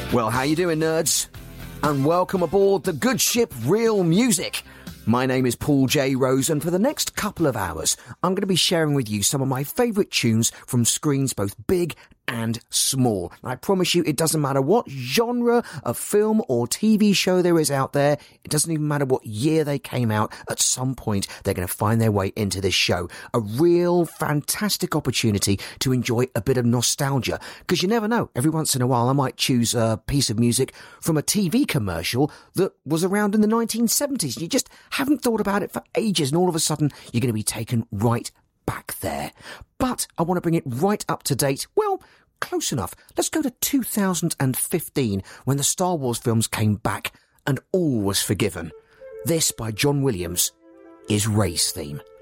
Well, how you doing, nerds? And welcome aboard the good ship Real Music. My name is Paul J. Rose, and for the next couple of hours, I'm going to be sharing with you some of my favourite tunes from screens both big and small. I promise you, it doesn't matter what genre of film or TV show there is out there. It doesn't even matter what year they came out. At some point, they're going to find their way into this show. A real fantastic opportunity to enjoy a bit of nostalgia. Because you never know. Every once in a while, I might choose a piece of music from a TV commercial that was around in the 1970s. You just haven't thought about it for ages, and all of a sudden, you're going to be taken right back there. But I want to bring it right up to date. Well, close enough. Let's go to 2015 when the Star Wars films came back and all was forgiven. This, by John Williams, is Rey's theme.